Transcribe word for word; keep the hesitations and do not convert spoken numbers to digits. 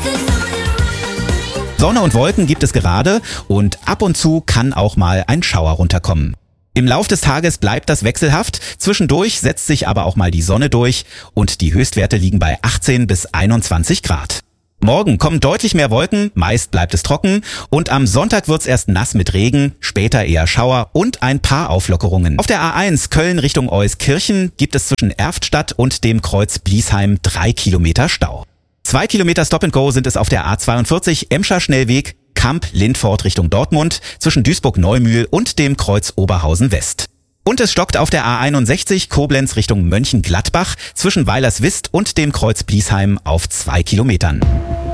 Sonne und Wolken gibt es gerade und ab und zu kann auch mal ein Schauer runterkommen. Im Lauf des Tages bleibt das wechselhaft, zwischendurch setzt sich aber auch mal die Sonne durch und die Höchstwerte liegen bei achtzehn bis einundzwanzig Grad. Morgen kommen deutlich mehr Wolken, meist bleibt es trocken und am Sonntag wird's erst nass mit Regen, später eher Schauer und ein paar Auflockerungen. Auf der A eins Köln Richtung Euskirchen gibt es zwischen Erftstadt und dem Kreuz Bliesheim drei Kilometer Stau. Zwei Kilometer Stop and Go sind es auf der A zweiundvierzig Emscher Schnellweg Kamp-Lindfort Richtung Dortmund zwischen Duisburg-Neumühl und dem Kreuz Oberhausen West. Und es stockt auf der A einundsechzig Koblenz Richtung Mönchengladbach zwischen Weilerswist und dem Kreuz Bliesheim auf zwei Kilometern.